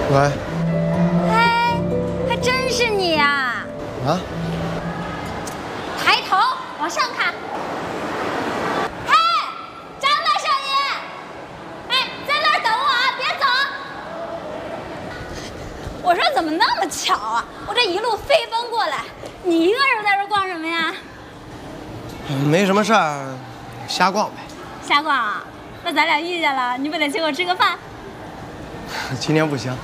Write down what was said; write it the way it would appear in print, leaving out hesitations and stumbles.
喂。 哎，还真是你呀！ 啊？ 抬头往上看。嘿，张大少爷，哎，在那儿等我啊，别走。我说怎么那么巧啊？我这一路飞奔过来，你一个人在这逛什么呀？ 没什么事儿，瞎逛呗。 瞎逛啊？那咱俩遇见了，你不得请我吃个饭？ 今天不行。